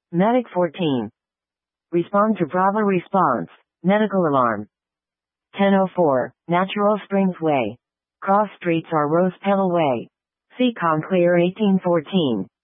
Medic 14. Respond to Bravo response. Medical alarm. 10:04, Natural Springs Way. Cross streets are Rose Petal Way. Seacon Clear 1814.